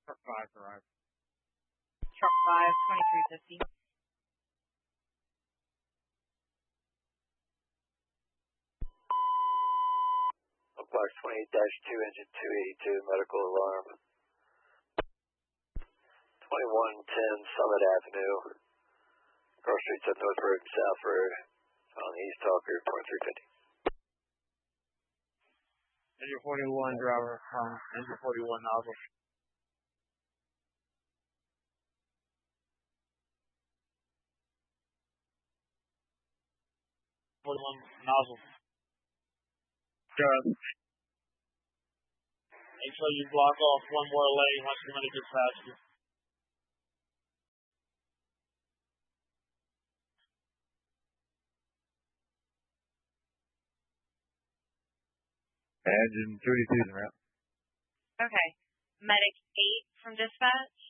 Truck 5 arrived. Truck 5, 2350. Box 28-2, engine 282, medical alarm. 2110 Summit Avenue, cross streets of North Road and South Road, on the East Talker, 2350. Engine 41 driver from engine 41 nozzle. Nozzle. Good. Make sure you block off one more lane once you're going to get past you. Engine 32 is in route. Okay. Medic 8 from dispatch.